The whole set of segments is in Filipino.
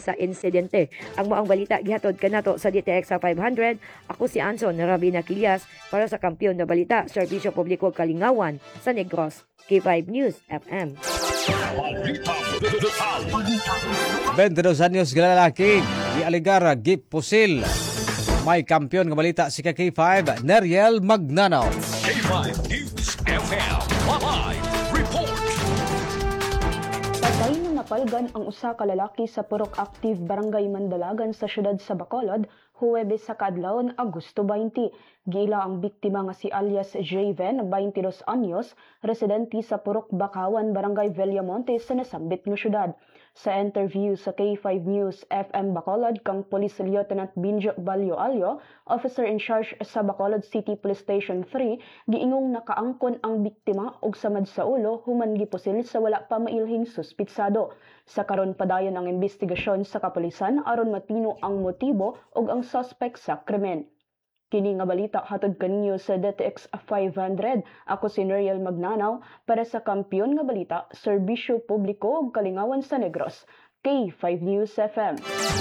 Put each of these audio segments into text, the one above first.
sa insidente. Ang moang balita gihatod kanato sa DTX sa 500. Ako si Anson Rabina Quillas para sa Kampiyon na Balita, Serbisyo Publiko Kalingawan sa Negros, K5 News FM. 22 anyos lalaki gialigar gipusil. May kampiyon nga balita si K5 Neriel Magnanao. K5 News FM Live Report. Patay na napalgan ang usa ka lalaki sa Purok Active Barangay Mandalagan sa siyudad sa Bacolod, Huwebes sa kaadlawon Agosto 20. Gila ang biktima nga si alias Javen, 22 anyos, residente sa Purok Bakawan, Barangay Villamonte sa nasambit nga syudad. Sa interview sa K5 News FM Bacolod kang Police Lieutenant Binjo Balyo-Alyo, officer in charge sa Bacolod City Police Station 3, giingong nakaangkon ang biktima og samad sa ulo human gipusil sa wala pa mailhing suspitsado. Sa karon padayon ang investigasyon sa kapulisan aron matino ang motibo ug ang suspect sa krimen. Kini nga balita hatod kaninyo sa DTX 500. Ako si Neriel Magnanao para sa Kampiyon nga Balita, Serbisyo Publiko ug Kalingawan sa Negros, K5 News FM.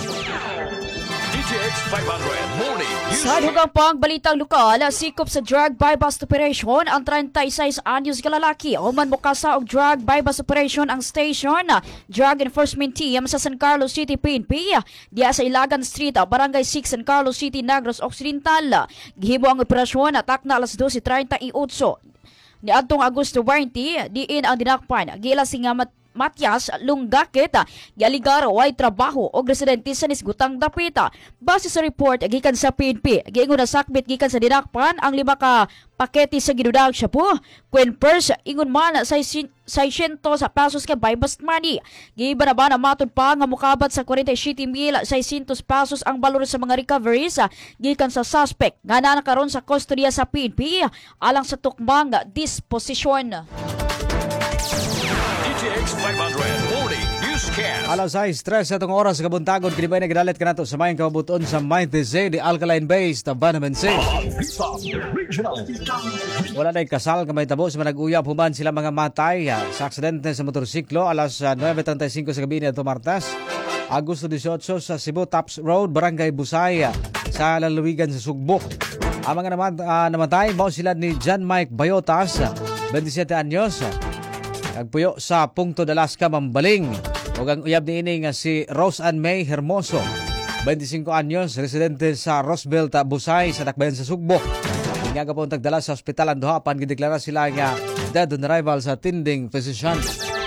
DTX 500 Morning News. Sa dugang pang balitang lokal, sikop sa drug buy-bust operation ang 36 anyos ka lalaki. Human mukasa og drug buy-bust operation ang station Drug Enforcement Team sa San Carlos City, PNP. Diya sa Ilagan Street, Barangay 6, San Carlos City, Negros Occidental. Gihimo ang operasyon atak na alas 12:38. Niadtong Agosto 20, diin ang dinakpan. Gila singa Matias Lunggakit, gialigar way trabaho og residente sa Nisgutang Dapita. Base sa report gikan sa PNP, giingon na sakbit gikan sa dinakpan ang 5 ka pakete sa ginudag shampoo. When purse ingon man sa 600 sa pesos ka buy-bust money. Giiba na ba na matod pa nga mukabat sa 47,600 pesos ang balor sa mga recoveries gikan sa suspect nga naa karon sa kustodiya sa PNP alang sa tukmang disposisyon. DTX 500 Morning Newscast. Alas 6:03 atong oras sa kabuntagon kinibay na gidalit kanato sa mayang kabuton sa Maynte di Alkaline Base Tabanan City. Wala na kasal kamay tabo sa manag-uyap human sila mga matay sa aksidente sa motorsiklo alas 9:35 sa gabi nito Martes, Agosto 18 sa Cebu Taps Road, Barangay Busaya sa lalawigan sa Sugbok. Ang mga namatay mao sila ni John Mike Bayotas, 27 anyos. Nagpuyo sa Punto de Alaska, Mambaling. O ang uyab ni ini nga si Rose Ann May Hermoso, 25 anyos, residente sa Roseville, Busay, sa Dakbayan sa Sugbok. Nga po tagdala sa ospital ang duha pan gideklara sila nga dead on arrival sa tinding physician.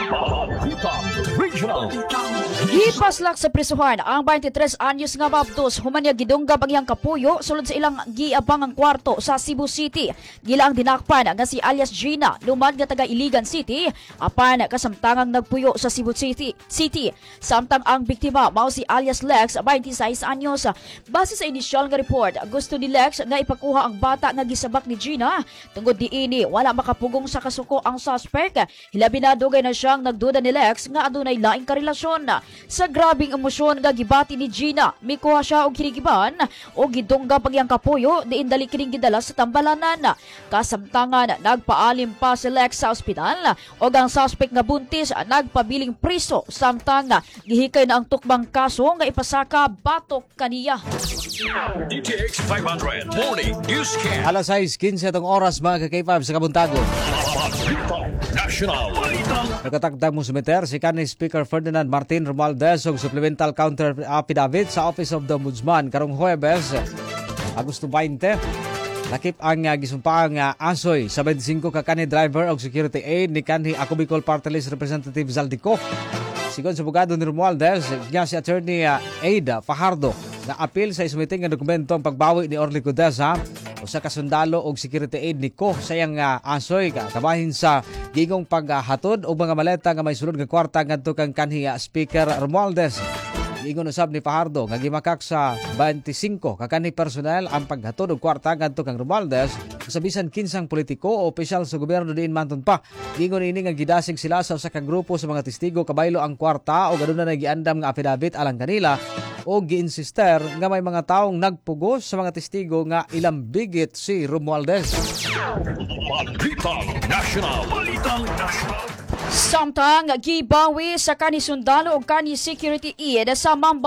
Gipaslak sa prisuhan ang 23 anyos nga babdos humanya gidunggab ang iyang kapuyo sulod sa ilang giabang ang kwarto sa Cebu City. Gila ang dinakpan nga si alias Gina, lumad nga taga Iligan City, apan kasamtangang nagpuyo sa Cebu City. Samtang ang biktima mao si alias Lex, 26 anyos. Base sa inisyal nga report, gusto ni Lex nga ipakuha ang bata nga gisabak ni Gina. Tungod diini wala makapugong sa kasuko ang suspect. Hilabi na dugay na siyang nagduda ni Lex nga adunay laing karelasyon. Sa grabing emosyon nga gibati ni Gina, mikuha siya og kinigiban o gidunggab ang iyang kapuyo diin dali kining gidala sa tambalanan. Kasamtangan nagpaalim pa si Lex sa ospital o ang suspect nga buntis nagpabiling priso samtang gihikay na ang tukbang kaso nga ipasaka batok kaniya. DTX 500 Morning Newscast. Alas 6:15 atong oras mga ka-K5 sa kabuntagon. National Nagkatagdag mo sumiter si kanhi Speaker Ferdinand Martin Romualdez og supplemental counter affidavit sa Office of the Ombudsman karong Huwebes, Agosto 20. Lakip ang gisumpaang asoy sa 25 ka kanhi driver og security aid ni kanhi Ako Bicol Party List Representative Zaldico. Sigon sa abogado ni Romualdez, nga si Attorney Aida Fajardo na apil sa isumiting nga dokumento ang pagbawi ni Orly Codesa o sa kasundalo og security aid ni Ko sa iyang asoy kabahin sa gigong paghatod og mga maleta nga may sulod nga kwarta ngadto kang kanhi Speaker Romualdez. Giingon usab ni Fajardo nga gimakak sa 25 ka kanhi personal ang paghatod og kwarta ngadto kang Romualdez sa bisan kinsang politiko o opisyal sa gobyerno diin manton pa. Giingon ini nga gidasig sila sa usa ka grupo sa mga testigo kabaylo ang kwarta o aduna na giandam nga affidavit alang kanila o giinsister nga may mga taong nagpugos sa mga testigo nga ilang bigit si Romualdez. National. Samtang gibawi sa kani sundalo o kani security aid sa